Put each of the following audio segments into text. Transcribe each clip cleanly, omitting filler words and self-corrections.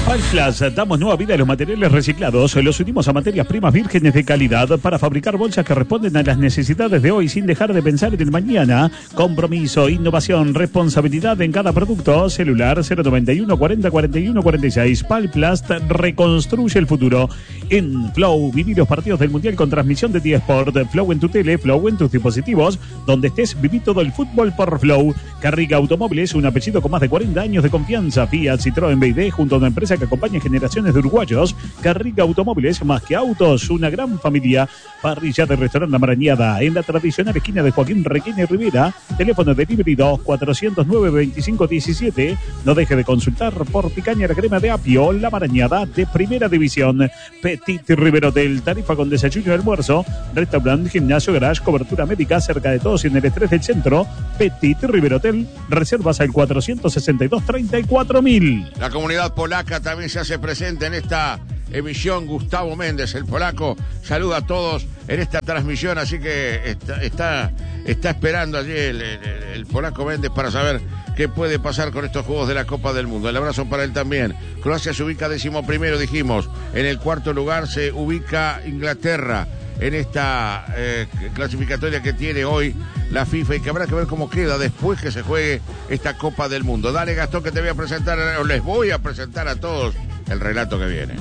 Palplas, damos nueva vida a los materiales reciclados. Los unimos a materias primas vírgenes de calidad para fabricar bolsas que responden a las necesidades de hoy sin dejar de pensar en el mañana. Compromiso, innovación, responsabilidad en cada producto. Celular 091 40 41 46. Palplast reconstruye el futuro. En Flow, viví los partidos del Mundial con transmisión de T-Sport. Flow en tu tele, Flow en tus dispositivos. Donde estés, viví todo el fútbol por Flow. Carriga Automóviles, un apellido con más de 40 años de confianza. Fiat, Citroën, BYD, junto a una empresa que acompaña generaciones de uruguayos. Carriga Automóviles, más que autos, una gran familia. Parrilla de Restaurante La Marañada, en la tradicional esquina de Joaquín Requena y Rivera. Teléfono de delivery 2-409-2517. No deje de consultar por picaña la crema de apio, La Marañada de Primera División. Petit River Hotel, tarifa con desayuno y almuerzo. Restaurante, gimnasio, garage, cobertura médica cerca de todos y en el estrés del centro. Petit River Hotel, reservas al 462-34.000. La comunidad polaca también se hace presente en esta emisión. Gustavo Méndez, el polaco, saluda a todos en esta transmisión, así que está esperando allí el polaco Méndez para saber qué puede pasar con estos juegos de la Copa del Mundo. El abrazo para él también. Croacia se ubica 11º, dijimos. En el cuarto lugar se ubica Inglaterra en esta clasificatoria que tiene hoy la FIFA y que habrá que ver cómo queda después que se juegue esta Copa del Mundo. Dale, Gastón, que te voy a presentar, o les voy a presentar a todos el relato que viene.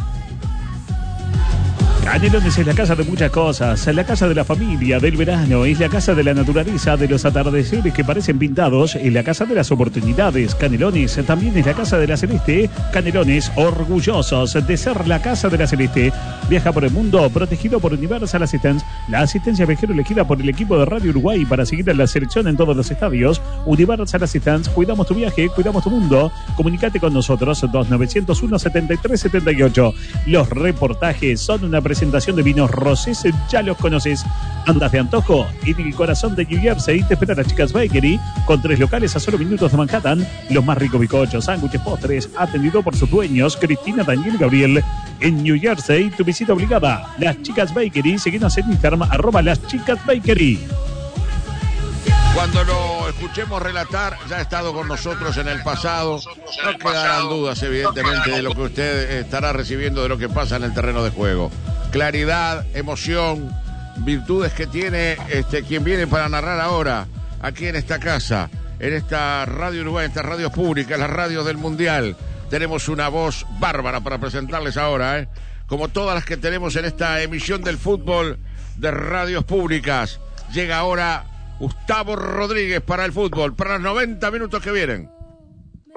Canelones es la casa de muchas cosas, la casa de la familia, del verano, es la casa de la naturaleza, de los atardeceres que parecen pintados, es la casa de las oportunidades. Canelones también es la casa de la Celeste. Canelones, orgullosos de ser la casa de la Celeste. Viaja por el mundo protegido por Universal Assistance, la asistencia viajero elegida por el equipo de Radio Uruguay para seguir a la selección en todos los estadios. Universal Assistance, cuidamos tu viaje, cuidamos tu mundo. Comunicate con nosotros, 2901-7378. Los reportajes son una presentación de vinos rosés, ya los conoces. Andas de antojo, en el corazón de New Jersey te espera la Chicas Bakery, con 3 locales a solo minutos de Manhattan. Los más ricos bizcochos, sándwiches, postres, atendido por sus dueños, Cristina, Daniel y Gabriel. En New Jersey, tu visita obligada, Las Chicas Bakery. Seguinos en Instagram, @Las Chicas Bakery. Cuando lo escuchemos relatar, ya ha estado con nosotros en el pasado. No quedarán dudas, evidentemente, de lo que usted estará recibiendo de lo que pasa en el terreno de juego. Claridad, emoción, virtudes que tiene quien viene para narrar ahora, aquí en esta casa, en esta Radio Uruguay, en estas radios públicas, las radios del Mundial. Tenemos una voz bárbara para presentarles ahora, como todas las que tenemos en esta emisión del fútbol de radios públicas. Llega ahora Gustavo Rodríguez para el fútbol, para los 90 minutos que vienen.